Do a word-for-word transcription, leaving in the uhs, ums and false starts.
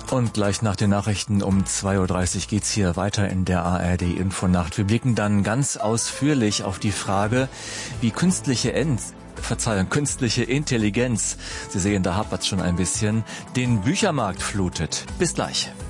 Und gleich nach den Nachrichten um zwei Uhr dreißig geht's hier weiter in der A R D-Infonacht. Wir blicken dann ganz ausführlich auf die Frage, wie künstliche End Verzeihung, künstliche Intelligenz, Sie sehen, da hapert's schon ein bisschen, den Büchermarkt flutet. Bis gleich.